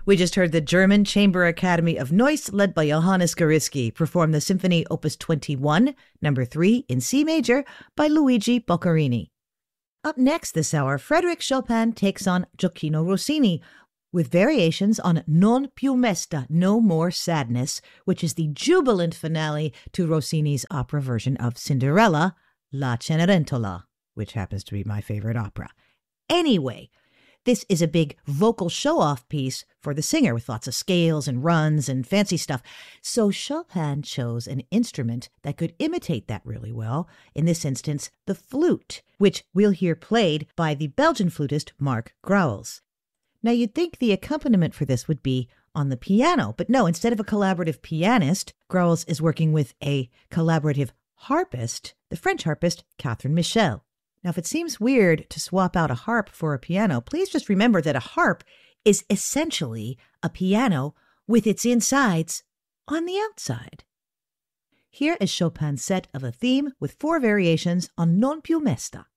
We just heard the German Chamber Academy of Neuss, led by Johannes Gariski, perform the Symphony Opus 21, number 3, in C major, by Luigi Boccherini. Up next this hour, Frédéric Chopin takes on Gioacchino Rossini with variations on Non più mesta, No More Sadness, which is the jubilant finale to Rossini's opera version of Cinderella, La Cenerentola, which happens to be my favorite opera. Anyway, this is a big vocal show-off piece for the singer with lots of scales and runs and fancy stuff. So Chopin chose an instrument that could imitate that really well, in this instance, the flute, which we'll hear played by the Belgian flutist Marc Grauwels. Now, you'd think the accompaniment for this would be on the piano, but no, instead of a collaborative pianist, Grauwels is working with a collaborative harpist, the French harpist Catherine Michel. Now, if it seems weird to swap out a harp for a piano, please just remember that a harp is essentially a piano with its insides on the outside. Here is Chopin's set of a theme with 4 variations on Non più mesta.